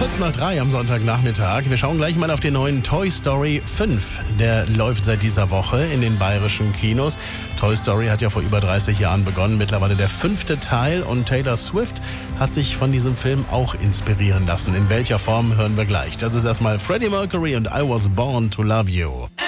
Kurz nach 3 am Sonntagnachmittag. Wir schauen gleich mal auf den neuen Toy Story 5. Der läuft seit dieser Woche in den bayerischen Kinos. Toy Story hat ja vor über 30 Jahren begonnen, mittlerweile der 5. Teil. Und Taylor Swift hat sich von diesem Film auch inspirieren lassen. In welcher Form, hören wir gleich. Das ist erstmal Freddie Mercury und I Was Born to Love You.